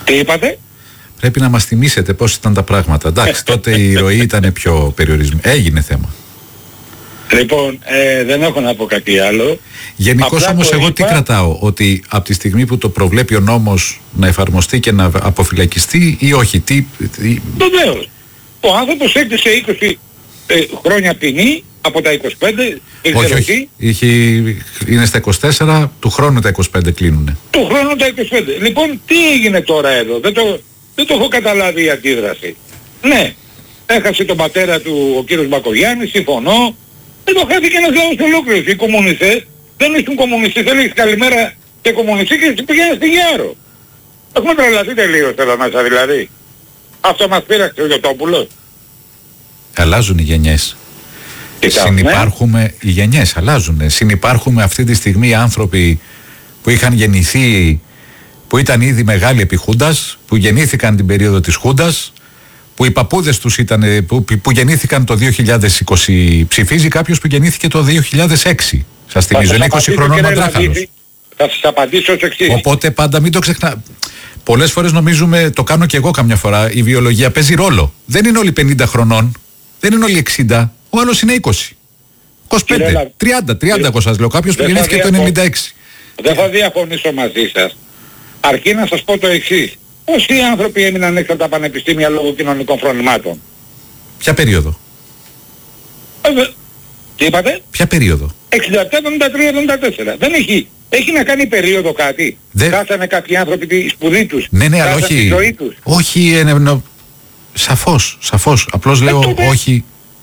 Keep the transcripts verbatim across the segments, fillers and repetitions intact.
Τι είπατε? Πρέπει να μας θυμίσετε πώς ήταν τα πράγματα. Εντάξει, τότε η ροή ήταν πιο περιορισμένη. Έγινε θέμα. Λοιπόν, ε, δεν έχω να πω κάτι άλλο. Γενικώς όμως εγώ είπα... τι κρατάω, ότι από τη στιγμή που το προβλέπει ο νόμος να εφαρμοστεί και να αποφυλακιστεί ή όχι, τι... τι... Βεβαίως. Ο άνθρωπος έκτισε είκοσι ε, χρόνια ποινή από τα είκοσι πέντε. Όχι, όχι. Είχε, είναι στα είκοσι τέσσερα, του χρόνου τα είκοσι πέντε κλείνουνε. Του χρόνου τα είκοσι πέντε. Λοιπόν, τι έγινε τώρα εδώ, δεν το, δεν το έχω καταλάβει η αντίδραση. Ναι, έχασε τον πατέρα του ο κύριος Μπακογιάννης, συμφωνώ. Εδώ χάθηκε ένας λαός ολόκληρος. Οι κομμουνιστές δεν ήσουν κομμουνιστές, δεν έχεις καλημέρα και κομμουνιστή και πηγαίνεις στη Γιάρο. Έχουμε τρελαθεί τελείως εδώ μέσα δηλαδή. Αυτό μας πήραξε ο Γιωτόπουλος. Αλλάζουν οι γενιές. Συνυπάρχουμε, οι γενιές αλλάζουν. Συνυπάρχουμε αυτή τη στιγμή άνθρωποι που είχαν γεννηθεί, που ήταν ήδη μεγάλοι επί Χούντας, που γεννήθηκαν την περίοδο της Χούντας, που οι παππούδες τους ήταν, που, που γεννήθηκαν το δύο χιλιάδες είκοσι. Ψηφίζει κάποιος που γεννήθηκε το δύο χιλιάδες έξι. Σας θυμίζω, είναι είκοσι χρονών ο Ντράχαλος. Θα σας απαντήσω ως εξής. Οπότε πάντα μην το ξεχνά. Πολλές φορές νομίζουμε, το κάνω και εγώ καμιά φορά, η βιολογία παίζει ρόλο. Δεν είναι όλοι πενήντα χρονών, δεν είναι όλοι εξήντα, ο άλλος είναι είκοσι. είκοσι πέντε, τριάντα, τριάντα εγώ σας λέω, κάποιος που γεννήθηκε το ενενήντα έξι. Δεν θα διαφωνήσω μαζί σας. Αρκεί να σας πω το εξής. Πόσοι άνθρωποι έμειναν έξω από τα πανεπιστήμια λόγω κοινωνικών φρονημάτων? Ποια περίοδο? Ε, τι είπατε? Ποια περίοδο? εξήντα επτά, εβδομήντα τρία, εβδομήντα τέσσερα. Δεν έχει, έχει να κάνει περίοδο κάτι. Δεν... Χάσανε κάποιοι άνθρωποι τη σπουδή τους. Ναι, ναι, αλλά όχι. Τη ζωή τους. Όχι, ε, ναι, ναι, σαφώς, σαφώς. Απλώς λέω ε, τότε... όχι.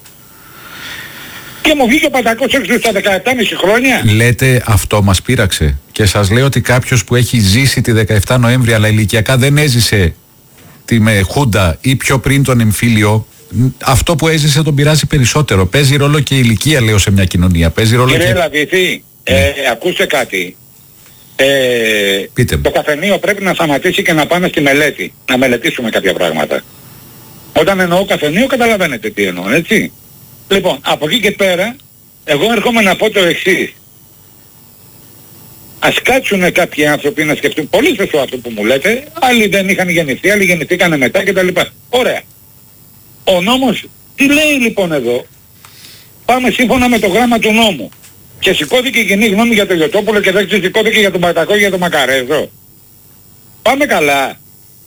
Και μου βγήκε ο Πατακός έξω στα δεκαεπτά και μισό χρόνια. Λέτε αυτό μας πείραξε. Και σας λέω ότι κάποιος που έχει ζήσει τη δεκαεφτά Νοέμβρη αλλά ηλικιακά δεν έζησε τη με Χούντα ή πιο πριν τον εμφύλιο, αυτό που έζησε τον πειράζει περισσότερο. Παίζει ρόλο και η ηλικία, λέω, σε μια κοινωνία. Παίζει ρόλο. Κύριε και... Λαβηθή, ε, ε, ακούστε κάτι. Ε, Πείτε. Το καφενείο πρέπει να σταματήσει και να πάμε στη μελέτη. Να μελετήσουμε κάποια πράγματα. Όταν εννοώ καφενείο καταλαβαίνετε τι εννοώ, έτσι. Λοιπόν, από εκεί και πέρα, εγώ έρχομαι να πω το εξής. Ας κάτσουν κάποιοι άνθρωποι να σκεφτούν, πολύ σωστό αυτό που μου λέτε, άλλοι δεν είχαν γεννηθεί, άλλοι γεννηθήκανε μετά κτλ. Ωραία. Ο νόμος, τι λέει λοιπόν εδώ? Πάμε σύμφωνα με το γράμμα του νόμου. Και σηκώθηκε η κοινή γνώμη για τον Γιωτόπουλο και δεν σηκώθηκε για τον Πατακό και για τον Μακαρέζο. Πάμε καλά.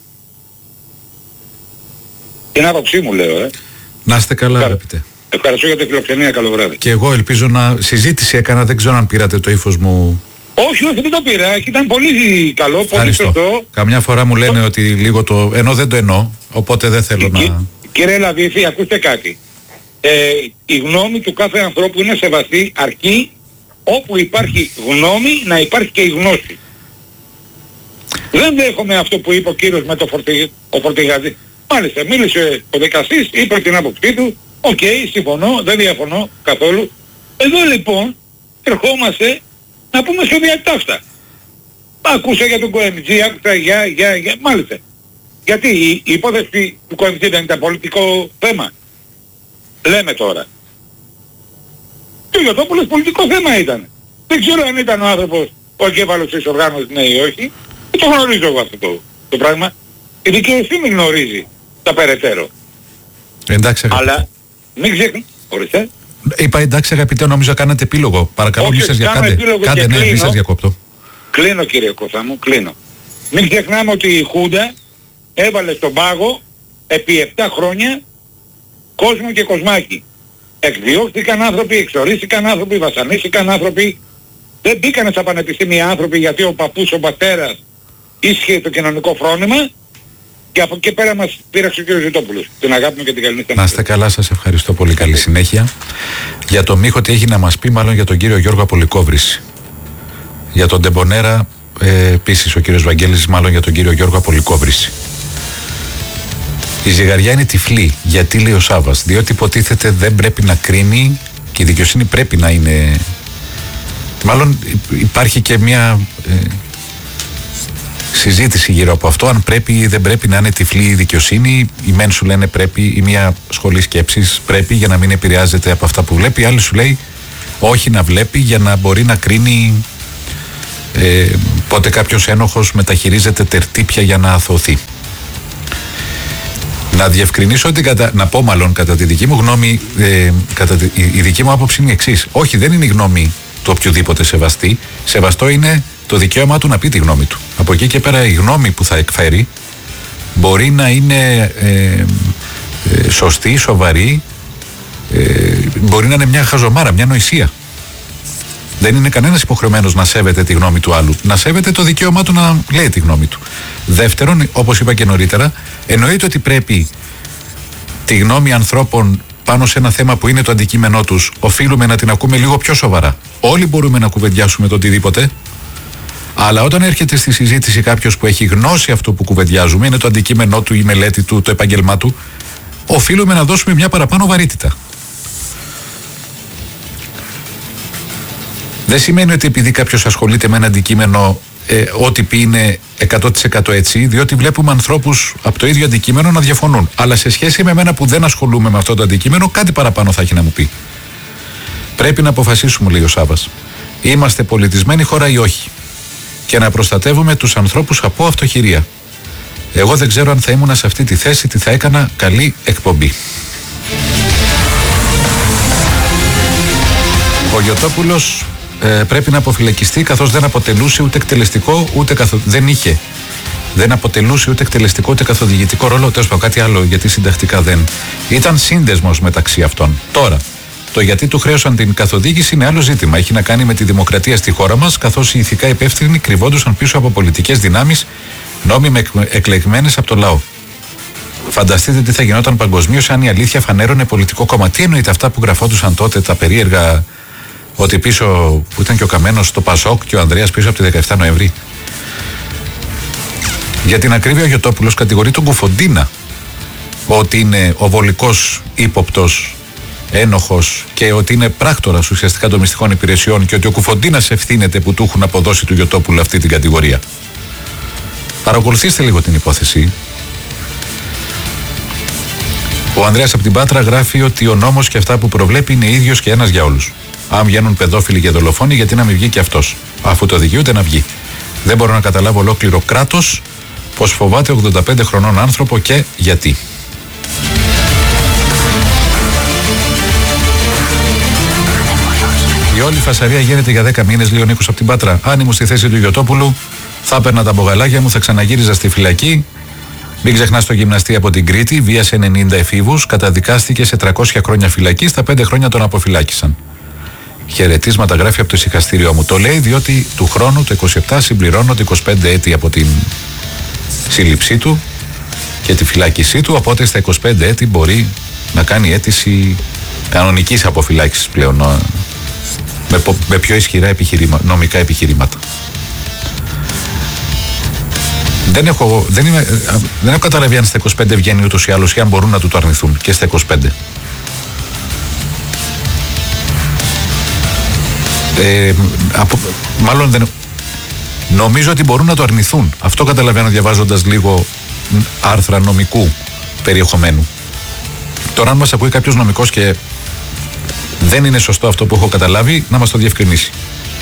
Την άποψή μου λέω, ε. Να είστε καλά, αγαπητέ. Ευχαριστώ για την φιλοξενία, καλό βράδυ. Και εγώ ελπίζω να συζήτηση έκανα, δεν ξέρω αν πήρατε το ύφος μου. Όχι, όχι, δεν το πήρα. Ήταν πολύ καλό, πολύ σωστό. Καμιά φορά μου λένε το... ότι λίγο το ενώ δεν το εννοώ, οπότε δεν θέλω Κι, να... Κύριε Λαβήθη, ακούστε κάτι. Ε, η γνώμη του κάθε ανθρώπου είναι σεβαστή, αρκεί όπου υπάρχει γνώμη να υπάρχει και η γνώση. Δεν δέχομαι αυτό που είπε ο κύριος με το φορτι... ο φορτηγαζί. Μάλιστα, μίλησε ο δικαστής, είπε την άποψή του. Οκ, okay, συμφωνώ, δεν διαφωνώ καθόλου. Εδώ λοιπόν ερχόμαστε να πούμε σοβιατά αυτά. Άκουσα για τον Κοεμιτζή, άκουσα για, για, για, μάλιστα. Γιατί η, η υπόθεση του Κοεμιτζή δεν ήταν πολιτικό θέμα. Λέμε τώρα. Και ο Γιωτόπουλος πολιτικό θέμα ήταν. Δεν ξέρω αν ήταν ο άνθρωπος ο εγκέφαλος της οργάνωσης, ναι ή όχι. Δεν το γνωρίζω εγώ αυτό το, το πράγμα. Η δικαιοσύνη γνωρίζει τα περαιτέρω. Εντάξει, αγαπητέ. Αλλά μην ξεχνάτε. Ορίστε. Είπα εντάξει, αγαπητέ, νομίζω κάνατε επίλογο. Παρακαλώ, μη σας διακάντε. Κάντε, ναι, μη σας διακόπτω. Κλείνω, κύριε Κώστα μου, κλείνω. Μην ξεχνάμε ότι η Χούντα έβαλε στον πάγο επί επτά χρόνια κόσμο και κοσμάκι. Εκδιώχθηκαν άνθρωποι, εξορίστηκαν άνθρωποι, βασανίστηκαν άνθρωποι. Δεν μπήκανε στα πανεπιστήμια άνθρωποι γιατί ο παππούς, ο πατέρας ίσχυε το κοινωνικό φρόνημα. Και από εκεί πέρα μας πήραξε ο κ. Ζητόπουλος. Την αγάπη μου και την καλή νύχτα. Να είστε καλά, σας ευχαριστώ πολύ. Καλή συνέχεια. Για τον Μίχο τι έχει να μας πει, μάλλον για τον κύριο Γιώργο Απολικόβρηση. Για τον Ντεμπονέρα ε, επίσης ο κύριος Βαγγέλης, μάλλον για τον κύριο Γιώργο Απολικόβρηση. Η ζυγαριά είναι τυφλή. Γιατί, λέει ο Σάββας? Διότι υποτίθεται δεν πρέπει να κρίνει και η δικαιοσύνη πρέπει να είναι... Μάλλον υπάρχει και μια... Ε, συζήτηση γύρω από αυτό, αν πρέπει ή δεν πρέπει να είναι τυφλή η δικαιοσύνη. Οι μεν σου λένε πρέπει, η μία σχολή σκέψης πρέπει για να μην επηρεάζεται από αυτά που βλέπει, η άλλη σου λέει όχι να βλέπει για να μπορεί να κρίνει ε, πότε κάποιος ένοχος μεταχειρίζεται τερτύπια για να αθωωθεί. Να διευκρινίσω ότι, κατα... να πω μάλλον κατά τη δική μου γνώμη, ε, κατά τη... η δική μου άποψη είναι η εξής. Όχι, δεν είναι η γνώμη του οποιοδήποτε σεβαστή. Σεβαστό είναι το δικαίωμά του να πει τη γνώμη του. Από εκεί και πέρα η γνώμη που θα εκφέρει μπορεί να είναι ε, ε, σωστή, σοβαρή, ε, μπορεί να είναι μια χαζομάρα, μια νοησία. Δεν είναι κανένας υποχρεωμένος να σέβεται τη γνώμη του άλλου. Να σέβεται το δικαίωμά του να λέει τη γνώμη του. Δεύτερον, όπως είπα και νωρίτερα, εννοείται ότι πρέπει τη γνώμη ανθρώπων πάνω σε ένα θέμα που είναι το αντικείμενό τους, οφείλουμε να την ακούμε λίγο πιο σοβαρά. Όλοι μπορούμε να κουβεντιάσουμε το οτιδήποτε, αλλά όταν έρχεται στη συζήτηση κάποιος που έχει γνώση αυτό που κουβεντιάζουμε, είναι το αντικείμενό του, η μελέτη του, το επάγγελμά του, οφείλουμε να δώσουμε μια παραπάνω βαρύτητα. Δεν σημαίνει ότι επειδή κάποιος ασχολείται με ένα αντικείμενο, ε, ό,τι πει είναι εκατό τοις εκατό έτσι, διότι βλέπουμε ανθρώπους από το ίδιο αντικείμενο να διαφωνούν. Αλλά σε σχέση με εμένα που δεν ασχολούμαι με αυτό το αντικείμενο, κάτι παραπάνω θα έχει να μου πει. Πρέπει να αποφασίσουμε, λέει ο Σάββας. Είμαστε πολιτισμένη χώρα ή όχι? Και να προστατεύουμε τους ανθρώπους από αυτοχειρία. Εγώ δεν ξέρω αν θα ήμουν σε αυτή τη θέση, τι θα έκανα. Καλή εκπομπή. Ο Γιωτόπουλος ε, πρέπει να αποφυλακιστεί, καθώς δεν αποτελούσε ούτε εκτελεστικό ούτε καθο... δεν είχε. Δεν αποτελούσε ούτε εκτελεστικό ούτε καθοδηγητικό ρόλο. Τέλος πάντων, κάτι άλλο, γιατί συντακτικά δεν. Ήταν σύνδεσμος μεταξύ αυτών. Τώρα, το γιατί του χρέωσαν την καθοδήγηση είναι άλλο ζήτημα. Έχει να κάνει με τη δημοκρατία στη χώρα μας, καθώς οι ηθικά υπεύθυνοι κρυβόντουσαν πίσω από πολιτικές δυνάμεις νόμιμα εκλεγμένες από το λαό. Φανταστείτε τι θα γινόταν παγκοσμίως αν η αλήθεια φανέρωνε πολιτικό κόμμα. Τι εννοείται αυτά που γραφόντουσαν τότε τα περίεργα, ότι πίσω που ήταν και ο Καμένος στο Πασόκ και ο Ανδρέας πίσω από τη δεκαεφτά Νοεμβρίου. Για την ακρίβεια, ο Γιωτόπουλος κατηγορεί τον Κουφοντίνα ότι είναι ο βολικός ύποπτος, ένοχος και ότι είναι πράκτορας ουσιαστικά των μυστικών υπηρεσιών και ότι ο Κουφοντίνας ευθύνεται που του έχουν αποδώσει του Γιωτόπουλου αυτή την κατηγορία. Παρακολουθήστε λίγο την υπόθεση. Ο Ανδρέας από την Πάτρα γράφει ότι ο νόμος και αυτά που προβλέπει είναι ίδιος και ένας για όλους. Αν βγαίνουν παιδόφιλοι και δολοφόνοι, γιατί να μην βγει και αυτός, αφού το δικαιούται να βγει. Δεν μπορώ να καταλάβω ολόκληρο κράτος πως φοβάται ογδόντα πέντε χρονών άνθρωπο και γιατί. Η όλη φασαρία γίνεται για δέκα μήνες, λέει ο Νίκος από την Πάτρα. Αν ήμουν στη θέση του Γιωτόπουλου, θα έπαιρνα τα μπογαλάκια μου, θα ξαναγύριζα στη φυλακή. Μην ξεχνάς το γυμναστή από την Κρήτη, βίασε ενενήντα εφήβους, καταδικάστηκε σε τριακόσια χρόνια φυλακή, στα πέντε χρόνια τον αποφυλάκησαν. Χαιρετίσματα γράφει από το ησυχαστήριό μου. Το λέει διότι του χρόνου, το είκοσι επτά, συμπληρώνονται είκοσι πέντε έτη από την σύλληψή του και τη φυλάκισή του, οπότε στα είκοσι πέντε έτη μπορεί να κάνει αίτηση κανονικής αποφυλάκησης πλέον, με, με πιο ισχυρά επιχειρήμα, νομικά επιχειρήματα. Δεν έχω, δεν, είμαι, δεν έχω καταλαβεί αν στα είκοσι πέντε βγαίνει ούτως ή άλλως ή αν μπορούν να του το αρνηθούν και στα είκοσι πέντε. Ε, από, μάλλον δεν, νομίζω ότι μπορούν να το αρνηθούν. Αυτό καταλαβαίνω διαβάζοντας λίγο άρθρα νομικού περιεχομένου. Τώρα αν μας ακούει κάποιος νομικός και δεν είναι σωστό αυτό που έχω καταλάβει, να μας το διευκρινίσει.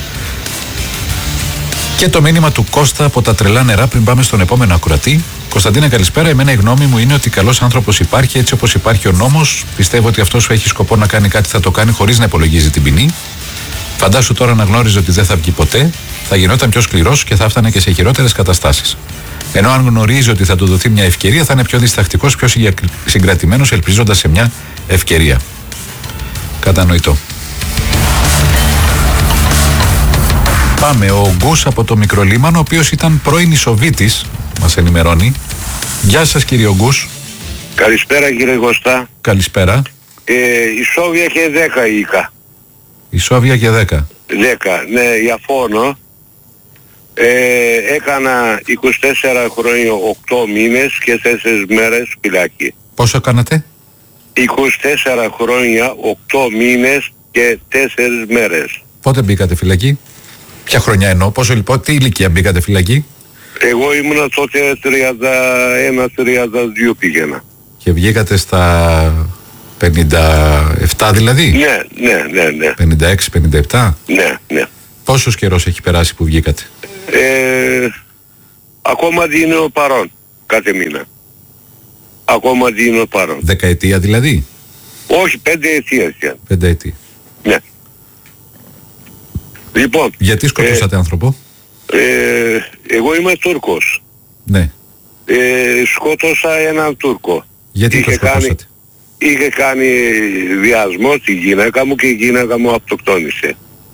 Και το μήνυμα του Κώστα από τα τρελά νερά πριν πάμε στον επόμενο ακροατή. Κωνσταντίνα, καλησπέρα. Εμένα η γνώμη μου είναι ότι καλός άνθρωπος υπάρχει, έτσι όπως υπάρχει ο νόμος. Πιστεύω ότι αυτός που έχει σκοπό να κάνει κάτι θα το κάνει χωρίς να υπολογίζει την ποινή. Φαντάσου τώρα να γνώριζε ότι δεν θα βγει ποτέ, θα γινόταν πιο σκληρός και θα έφτανε και σε χειρότερες καταστάσεις. Ενώ αν γνωρίζει ότι θα του δοθεί μια ευκαιρία, θα είναι πιο διστακτικός, πιο συγκρατημένος, ελπίζοντας σε μια ευκαιρία. Κατανοητό. Πάμε. Ο Γκούς από το Μικρολίμανο, ο οποίος ήταν πρώην Ισοβίτης, μας ενημερώνει. Γεια σας, κύριε Γκούς. Καλησπέρα, κύριε Κωστά. Καλησπέρα. Ε, η Σόβια είχε δέκα οίκα. Η Σόβια και δέκα. δέκα, ναι, για φόνο. Ε, έκανα είκοσι τέσσερα χρόνια, οκτώ μήνες και τέσσερις μέρες φυλακή. Πόσο κάνατε? είκοσι τέσσερα χρόνια, οκτώ μήνες και τέσσερις μέρες. Πότε μπήκατε φυλακή? Ποια χρονιά εννοώ, πόσο λοιπόν, τι ηλικία μπήκατε φυλακή? Εγώ ήμουνα τότε τριάντα ένα τριάντα δύο πήγαινα. Και βγήκατε στα πενήντα επτά δηλαδή? Ναι, ναι, ναι, ναι. πενήντα έξι πενήντα επτά. Ναι, ναι. Πόσος καιρός έχει περάσει που βγήκατε? Ε, ακόμα δίνω παρόν κάθε μήνα. Ακόμα δίνω παρόν. Δεκαετία δηλαδή? Όχι, πέντε αιτίας. Πέντε αιτία. Ναι. Λοιπόν. Γιατί σκοτώσατε ε, άνθρωπο? Ε, εγώ είμαι Τούρκος. Ναι. Ε, σκότωσα έναν Τούρκο. Γιατί είχε το σκοτώσατε? Κάνει, είχε κάνει βιασμό στη γυναίκα μου και η γυναίκα μου αυτοκτόνησε.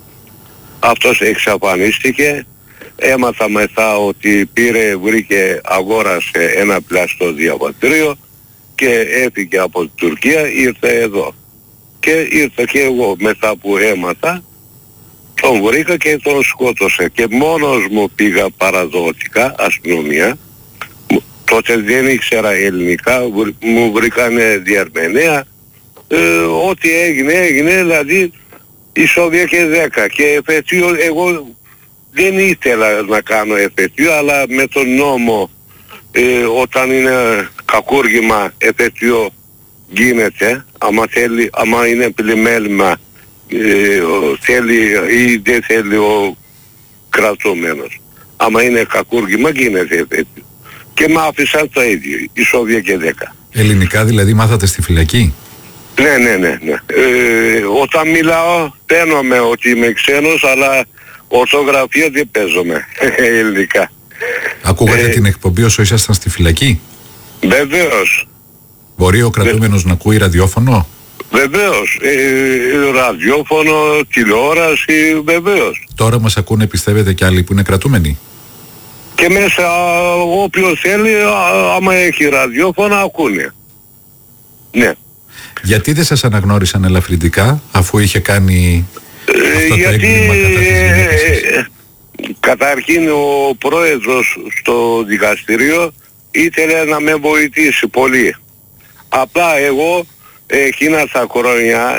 Αυτός εξαφανίστηκε. Έμαθα μετά ότι πήρε, βρήκε, αγόρασε ένα πλαστό διαβατήριο και έφυγε από την Τουρκία, ήρθε εδώ. Και ήρθα και εγώ μετά που έμαθα, τον βρήκα και τον σκότωσα. Και μόνος μου πήγα παραδοτικά, αστυνομία. Τότε δεν ήξερα ελληνικά, μου βρήκανε διαρμενέα. Ε, ό,τι έγινε, έγινε, δηλαδή ισόβια και δέκα. Και εφετείο, εγώ δεν ήθελα να κάνω εφετείο, αλλά με τον νόμο, ε, όταν είναι κακούργημα εφετείο γίνεται, άμα θέλει, άμα είναι πλημέλημα, ε, θέλει ή δεν θέλει ο κρατούμενος. Άμα είναι κακούργημα γίνεται εφετείο. Και μ' άφησαν το ίδιο, ισόβια και δέκα. Ελληνικά δηλαδή μάθατε στη φυλακή? Ναι, ναι, ναι, ναι. Ε, όταν μιλάω παίρνομαι ότι είμαι ξένος, αλλά ορθογραφία δεν παίζομαι ελληνικά. Ακούγατε ε, την εκπομπή όσο ήσασταν στη φυλακή? Βεβαίως. Μπορεί ο κρατούμενος Βε... να ακούει ραδιόφωνο? Βεβαίως. Ε, ραδιόφωνο, τηλεόραση, βεβαίως. Τώρα μας ακούνε, πιστεύετε, κι άλλοι που είναι κρατούμενοι? Και μέσα όποιος θέλει, α, άμα έχει ραδιόφωνο, ακούνε. Ναι. Γιατί δεν σας αναγνώρισαν ελαφρυντικά, αφού είχε κάνει ε, αυτό γιατί, το έγκλημα κατά της γυναίκας σας? Ε, καταρχήν ο πρόεδρος στο δικαστήριο ήθελε να με βοηθήσει πολύ. Απλά εγώ εκείνα τα χρόνια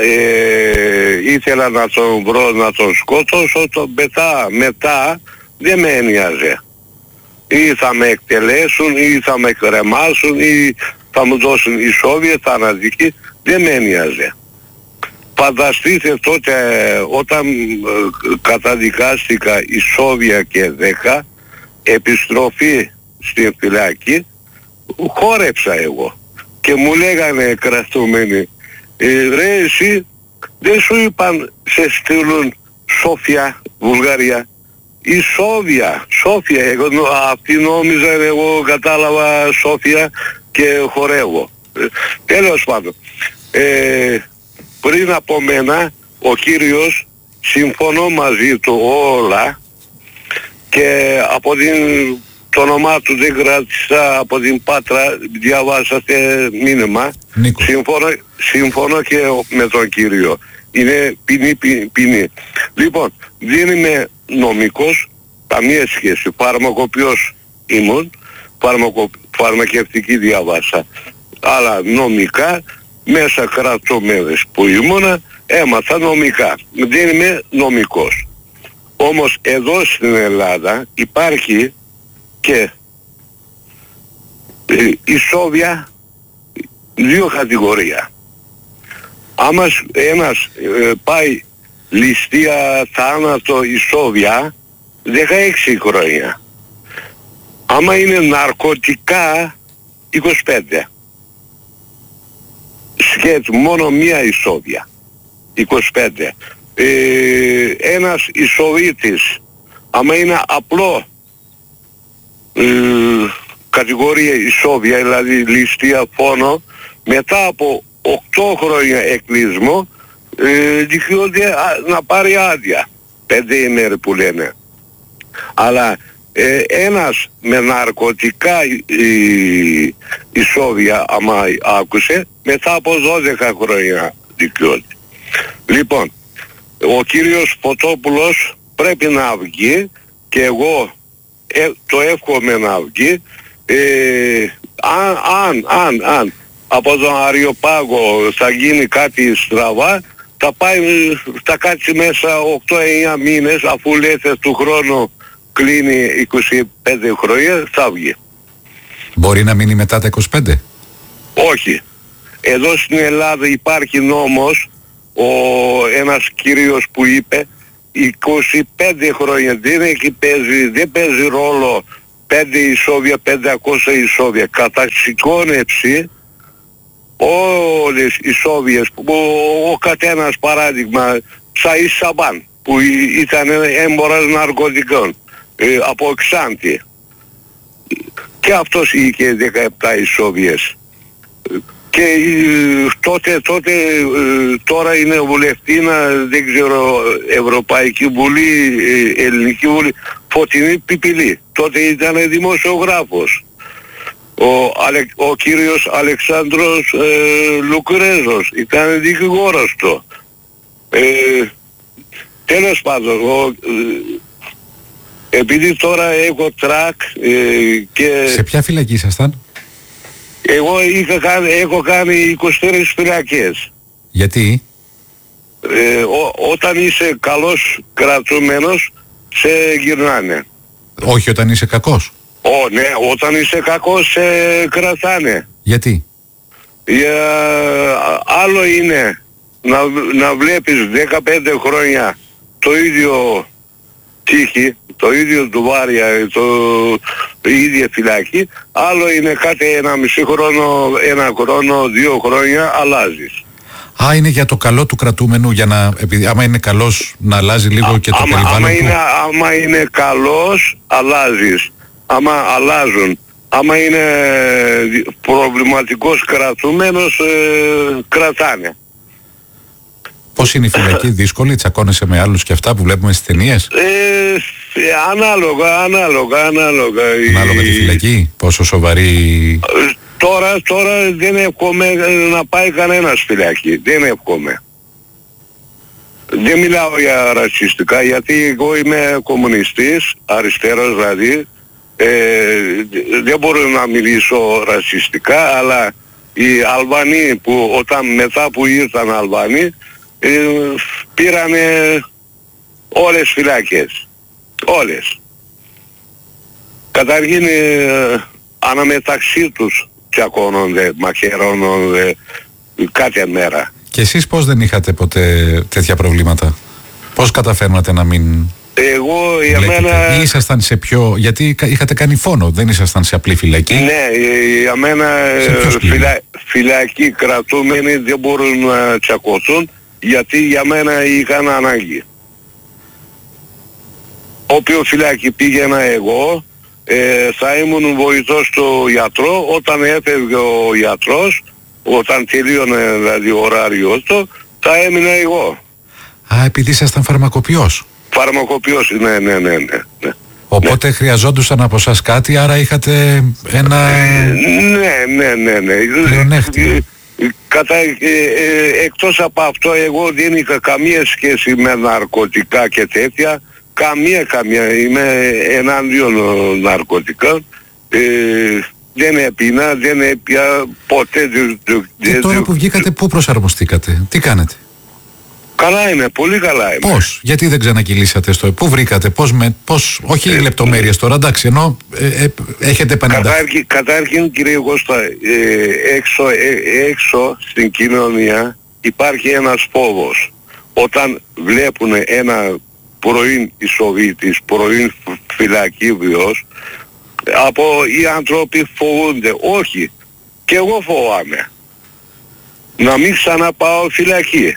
ε, ήθελα να τον βρω, να τον σκότωσω, το μετά, μετά δεν με ένοιαζε. Ή θα με εκτελέσουν ή θα με κρεμάσουν ή θα μου δώσουν ισόβια, θανατική, δεν με ένοιαζε. Φανταστείτε τότε όταν ε, καταδικάστηκα ισόβια και δέκα, επιστροφή στην φυλάκη, χόρεψα εγώ. Και μου λέγανε κρατούμενοι, ε, ρε εσύ δεν σου είπαν σε στείλουν Σόφια, Βουλγαρία? Η Σόβια, Σόφια, εγώ, αυτοί νόμιζαν, εγώ κατάλαβα Σόφια και χορεύω. Ε, τέλος πάντων, ε, πριν από μένα ο κύριος, συμφωνώ μαζί του όλα και από την, το όνομά του δεν κράτησα, από την Πάτρα διαβάσατε μήνυμα. Συμφωνώ, συμφωνώ και με τον κύριο. Είναι ποινή, ποινή. Λοιπόν, δεν είμαι νομικός, καμία σχέση. Φαρμακοποιός ήμουν, φαρμακο, φαρμακευτική διαβάσα. Αλλά νομικά, μέσα κρατούμενες που ήμουνα, έμαθα νομικά. Δεν είμαι νομικός. Όμως εδώ στην Ελλάδα υπάρχει και ε, ισόβια δύο κατηγορία. Άμα ένας ε, πάει ληστεία, θάνατο, ισόβια, δεκαέξι χρόνια. Άμα είναι ναρκωτικά, είκοσι πέντε. Σκέτ, μόνο μία ισόβια, είκοσι πέντε. Ε, ένας ισοβίτης, άμα είναι απλό ε, κατηγορία ισόβια, δηλαδή ληστεία, φόνο, μετά από οκτώ χρόνια εκκλεισμό, ε, δικαιούται να πάρει άδεια. Πέντε ημέρες που λένε. Αλλά ε, ένας με ναρκωτικά ε, ισόβια, άμα άκουσε, μετά από δώδεκα χρόνια δικαιούται. Λοιπόν, ο κύριος Φωτόπουλος πρέπει να βγει και εγώ ε, το εύχομαι να βγει. Ε, αν, αν, αν, αν από τον Αριοπάγο θα γίνει κάτι στραβά, θα πάει, θα κάτσει μέσα οκτώ εννιά μήνες, αφού λέτε του χρόνου κλείνει είκοσι πέντε χρόνια, θα βγει. Μπορεί να μείνει μετά τα είκοσι πέντε? Όχι. Εδώ στην Ελλάδα υπάρχει νόμος, ο ένας κύριος που είπε είκοσι πέντε χρόνια δεν έχει παίζει, δεν παίζει ρόλο πέντε ισόβια, πεντακόσια ισόβια. Κατά σηκώνευση όλες οι ισόβιες, ο, ο κατένας παράδειγμα Σαΐς Σαμπάν που ήταν έμπορας ναρκωτικών ε, από Ξάνθη, και αυτός είχε δεκαεπτά ισόβιες. Και ε, τότε, τότε ε, τώρα είναι βουλευτήνα, δεν ξέρω, Ευρωπαϊκή Βουλή, ε, Ελληνική Βουλή, Φωτεινή Πιπηλή. Τότε ήταν δημοσιογράφος. Ο, Αλε, ο κύριος Αλεξάνδρος ε, Λουκρέζος ήταν δικηγόρος του. Ε, τέλος πάντων, ο, ε, επειδή τώρα έχω τρακ ε, και... Σε ποια φυλακή ήσασταν? Εγώ είχα κάνει, έχω κάνει είκοσι τρεις φυλακές. Γιατί? Ε, ό, όταν είσαι καλός κρατούμενος σε γυρνάνε. Όχι όταν είσαι κακός? Ω, ναι, όταν είσαι κακός σε κρατάνε. Γιατί? Για, άλλο είναι να, να βλέπεις δεκαπέντε χρόνια το ίδιο τύχη, το ίδιο ντουβάρια, το, το ίδια φυλακή. Άλλο είναι κάτι ένα μισή χρόνο, ένα χρόνο, δύο χρόνια αλλάζεις. Α, είναι για το καλό του κρατούμενου, για να, επειδή άμα είναι καλός να αλλάζει λίγο και το άμα, περιβάλλον άμα του. Είναι, άμα είναι καλός αλλάζεις, άμα αλλάζουν. Άμα είναι προβληματικός κρατούμενος, ε, κρατάνε. Πώς είναι η φυλακή, δύσκολη, τσακώνεσαι με άλλους και αυτά που βλέπουμε στις ταινίες? Ε, ανάλογα, ανάλογα, ανάλογα. Ανάλογα τη φυλακή, πόσο σοβαρή... Τώρα, τώρα δεν εύχομαι να πάει κανένας φυλακή, δεν εύχομαι. Δεν μιλάω για ρατσιστικά, γιατί εγώ είμαι κομμουνιστής, αριστερός δηλαδή, ε, δεν μπορώ να μιλήσω ρατσιστικά, αλλά οι Αλβανοί που όταν μετά που ήρθαν Αλβανοί ε, πήρανε όλες φυλακές, όλες. Καταρχήν ε, αναμεταξύ τους τσακώνονται, μαχαιρώνονται κάθε μέρα. Και εσείς πώς δεν είχατε ποτέ τέτοια προβλήματα? Πώς καταφέρνατε να μην... Εγώ για βλέπετε? μένα... Ή ήσασταν σε πιο... Γιατί είχατε κάνει φόνο, δεν ήσασταν σε απλή φυλακή? Ναι, για μένα φυλα... φυλακοί κρατούμενοι δεν μπορούν να τσακωθούν, γιατί για μένα είχαν ανάγκη. Όποιο φυλακή πήγαινα εγώ, ε, θα ήμουν βοηθός του γιατρό. Όταν έφευγε ο γιατρός, όταν τελείωνε δηλαδή ο ωράριος του, θα έμεινα εγώ. Α, επειδή ήσασταν φαρμακοποιός. Φαρμακοποιός, ναι, ναι, ναι, ναι. Οπότε ναι, χρειαζόντουσαν από σας κάτι, άρα είχατε ένα... Ναι, ναι, ναι, ναι. πλεονέκτημα. Κατά, ε, ε, εκτός από αυτό, εγώ δεν είχα καμία σχέση με ναρκωτικά και τέτοια. Καμία, καμία. Είμαι εναντίον ναρκωτικών. Ε, δεν έπινα, δεν έπια ποτέ. Και τώρα που βγήκατε, πού προσαρμοστήκατε, τι κάνετε? Καλά είμαι, πολύ καλά είμαι. Πώς, γιατί δεν ξανακυλήσατε στο... Πού βρήκατε, πώς με... Πώς, όχι ε, λεπτομέρειες τώρα, εντάξει, ενώ ε, ε, έχετε επανενταχθεί. Κατάρχην, κατάρχην κύριε Κώστα, ε, έξω, ε, έξω στην κοινωνία υπάρχει ένας φόβος. Όταν βλέπουν ένα πρώην ισοβίτης, πρώην φυλακίβιος, από οι άνθρωποι φοβούνται. Όχι, και εγώ φοβάμαι να μην ξαναπάω φυλακή.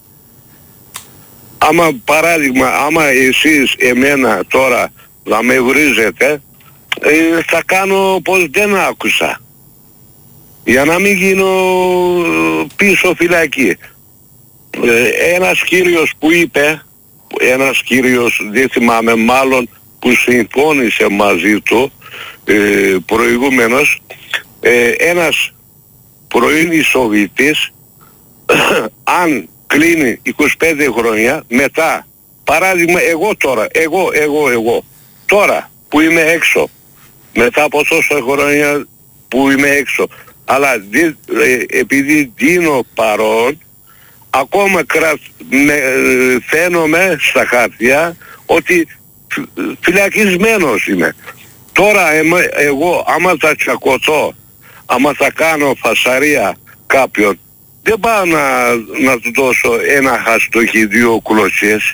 Άμα παράδειγμα, άμα εσείς εμένα τώρα να με βρίζετε, ε, θα κάνω πως δεν άκουσα, για να μην γίνω πίσω φυλακή. Ε, ένας κύριος που είπε, ένας κύριος δεν θυμάμαι, μάλλον που συμφώνησε μαζί του ε, προηγούμενος, ε, ένας πρώην ισοβίτης αν κλείνει είκοσι πέντε χρόνια μετά, παράδειγμα εγώ τώρα, εγώ, εγώ, εγώ, τώρα που είμαι έξω, μετά από τόσα χρόνια που είμαι έξω, αλλά δι, ε, επειδή δίνω παρόν, ακόμα κρα, με, φαίνομαι στα χαρτιά ότι φυλακισμένος είμαι. Τώρα εμέ, εγώ άμα θα τσακωθώ, άμα θα κάνω φασαρία κάποιον, δεν πάω να, να του δώσω ένα χαστούκι, δύο κλωτσιές.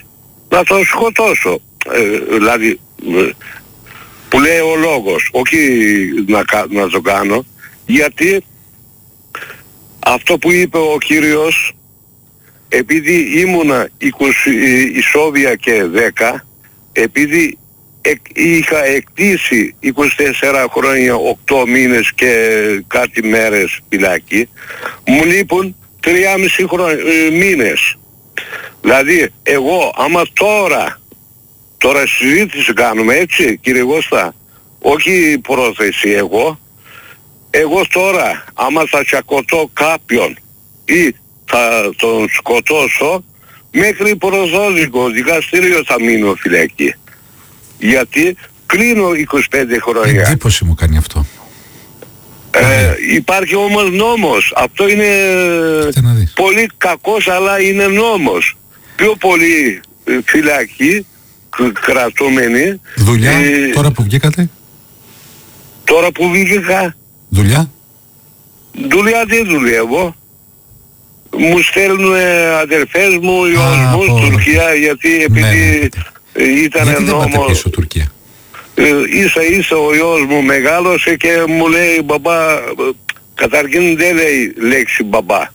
να τον σκοτώσω. Ε, δηλαδή, ε, που λέει ο λόγος, όχι να, να το κάνω, γιατί αυτό που είπε ο κύριος, επειδή ήμουνα είκοσι ισόβια και δέκα, επειδή εκ, είχα εκτίσει είκοσι τέσσερα χρόνια, οκτώ μήνες και κάτι μέρες φυλακή, μου λείπουν τρία και μισό μήνες. Δηλαδή εγώ άμα τώρα, τώρα συζήτηση κάνουμε, έτσι κύριε Γώστα, όχι πρόθεση εγώ, εγώ τώρα άμα θα τσακωτώ κάποιον ή θα τον σκοτώσω, μέχρι προσδόκιμο δικαστήριο θα μείνω φυλακή. Γιατί κλείνω είκοσι πέντε χρόνια. Εντύπωση μου κάνει αυτό. Ε, υπάρχει όμως νόμος. Αυτό είναι πολύ κακός, αλλά είναι νόμος. Πιο πολύ ε, φυλακή, κρατούμενοι. Δουλειά, ε, τώρα που βγήκατε. Τώρα που βγήκα. Δουλειά. Δουλειά δεν δουλεύω. Μου στέλνουν αδερφές μου, γιος μου, στην Τουρκία, γιατί επειδή ναι, ναι. ήταν γιατί νόμος. δεν πάτε πίσω Τουρκία. Ε, ίσα ίσα ο γιος μου μεγάλωσε και μου λέει μπαμπά, καταρχήν δεν λέει λέξη μπαμπά.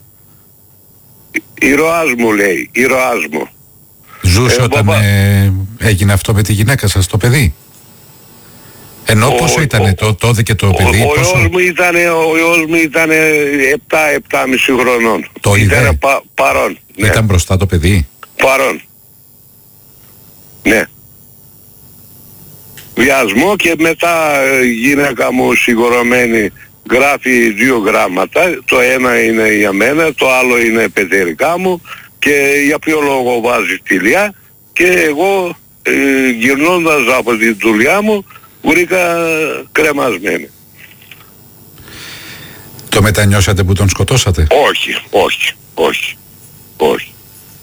Ηρωάς μου λέει, ηρωάς μου. Ζούσε ε, όταν μπαμπά, ε, έγινε αυτό με τη γυναίκα σας, το παιδί. Ενώ ο, πόσο ήταν το, τότε και το παιδί, ο, ο πόσο... γιος μου ήταν, ο γιος μου ήταν επτά επτά και μισό χρονών. Το ήταν πα, παρόν. Ναι. Ήταν μπροστά το παιδί. Παρόν. Ναι. Βιασμό και μετά η γυναίκα μου συγχωρωμένη γράφει δύο γράμματα. Το ένα είναι για μένα, το άλλο είναι παιδερικά μου και για ποιο λόγο βάζει τηλιά και εγώ ε, γυρνώντας από τη δουλειά μου βρήκα κρεμασμένη. Το μετανιώσατε που τον σκοτώσατε? Όχι, όχι, όχι, όχι.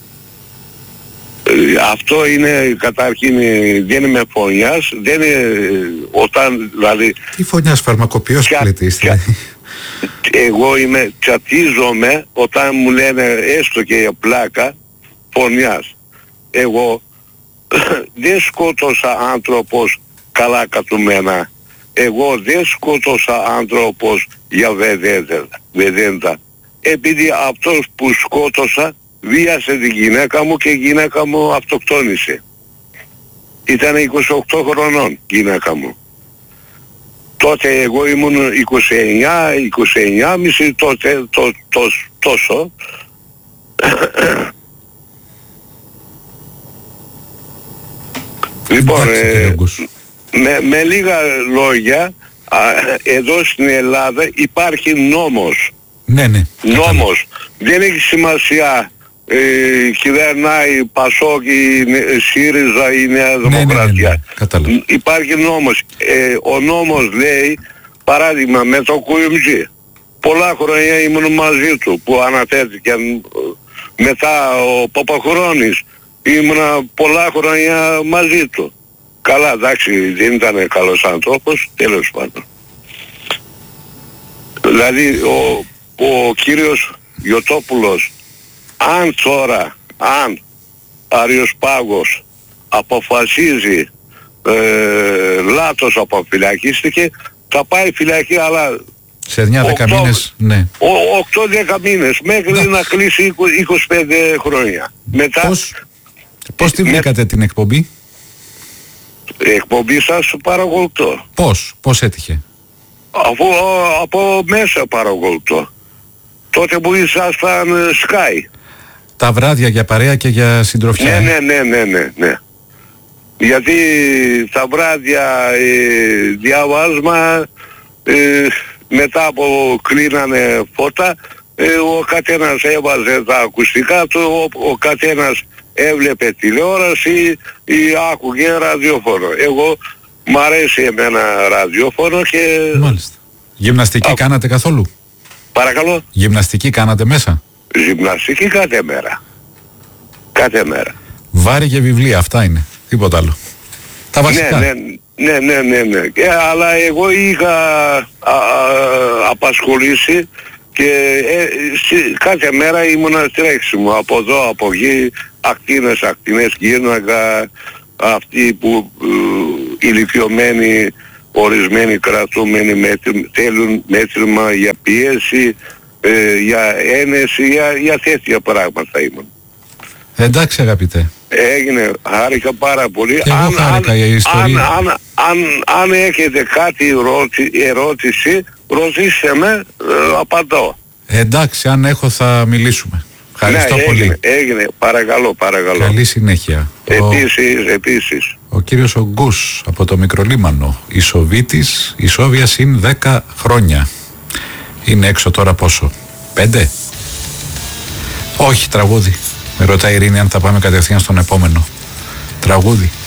Αυτό είναι καταρχήν, δεν είμαι φωνιάς, δεν είναι όταν δηλαδή... Τι φωνιάς, φαρμακοποιός Τσα, πλητής? Εγώ είμαι, τσατίζομαι όταν μου λένε έστω και για πλάκα φωνιάς. Εγώ δεν σκότωσα άνθρωπος καλά κατουμένα. Εγώ δεν σκότωσα άνθρωπος για βεδέντα. Επειδή αυτός που σκότωσα βίασε τη γυναίκα μου και η γυναίκα μου αυτοκτόνησε. Ήταν είκοσι οκτώ χρονών γυναίκα μου. Τότε εγώ ήμουν είκοσι εννιά, είκοσι εννιά και μισό τότε το, το, τόσο. Λοιπόν, ε, με, με λίγα λόγια, α, εδώ στην Ελλάδα υπάρχει νόμος. Ναι, ναι. Νόμος. Δεν έχει σημασία ε, κυβερνάει Πασόκ ή ΣΥΡΙΖΑ ή Νέα Δημοκρατία. Ναι, ναι, ναι, ναι. Υπάρχει νόμος. Ε, ο νόμος λέει, παράδειγμα με το Κουιμτζή. Πολλά χρόνια ήμουν μαζί του που αναφέρθηκε. Μετά ο Παπαχρόνης ήμουνα πολλά χρόνια μαζί του. Καλά, εντάξει, δεν ήταν καλός άνθρωπος, τέλος πάντων. Δηλαδή ο, ο κύριος Γιωτόπουλος, αν τώρα, αν Αριοσπάγος αποφασίζει ε, λάθος αποφυλακίστηκε, θα πάει φυλακή, αλλά σε εννιά δέκα μήνες, ναι. οκτώ δέκα μήνες, μέχρι ναι. να κλείσει είκοσι πέντε χρόνια. Μετά... Πώς, πώς τη βρήκατε με... την εκπομπή? Εκπομπή σας παρακολουθώ. Πώς, πώς έτυχε? Αφού από μέσα παρακολουθώ. Τότε που ήσασταν Sky. Τα βράδια για παρέα και για συντροφιά. Ναι, ναι, ναι, ναι, ναι, ναι. Γιατί τα βράδια ε, διαβάσμα ε, μετά από κλείνανε φώτα, ε, ο καθένας έβαζε τα ακουστικά του, ο, ο καθένας έβλεπε τηλεόραση ή άκουγε ραδιόφωνο. Εγώ μ' αρέσει εμένα ραδιόφωνο και... Μάλιστα. Γυμναστική Α... κάνατε καθόλου? Παρακαλώ. Γυμναστική κάνατε μέσα? Γυμναστική κάθε μέρα. Κάθε μέρα. Βάρη και βιβλία, αυτά είναι. Τίποτα άλλο. Τα βασικά. Ναι, ναι, ναι, ναι, ναι. Ε, αλλά εγώ είχα α, α, απασχολήσει και ε, κάθε μέρα ήμουνα τρέξιμο από εδώ, από εκεί, ακτίνες, ακτίνες γύρναγα, αυτοί που ε, ηλικιωμένοι, ορισμένοι κρατούμενοι μέτρη, θέλουν μέτρημα για πίεση, ε, για ένεση, για, για τέτοια πράγματα ήμουν. Εντάξει αγαπητέ. Έγινε, χάρηκα πάρα πολύ. Και εγώ χάρηκα για η ιστορία. Αν, αν, αν, αν έχετε κάτι ερώτη, ερώτηση, ρωτήστε με, ε, απαντώ. Εντάξει, αν έχω θα μιλήσουμε. Ευχαριστώ ναι, πολύ. Έγινε, έγινε, παρακαλώ, παρακαλώ. Καλή συνέχεια. Επίσης, ο... επίσης. Ο κύριος Ογκούς από το Μικρολίμανο, Ισοβίτης, Ισόβια συν δέκα χρόνια. Είναι έξω τώρα πόσο, πέντε? Όχι, τραγούδι. Με ρωτάει η Ειρήνη αν θα πάμε κατευθείαν στον επόμενο. Τραγούδι.